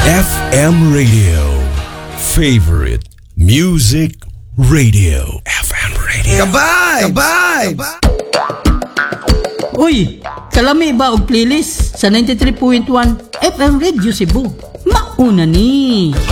FM Radio. Favorite Music Radio. FM Radio. Kabay! Uy, kalami ba og playlist sa 93.1 FM Radio Cebu? Mauna ni.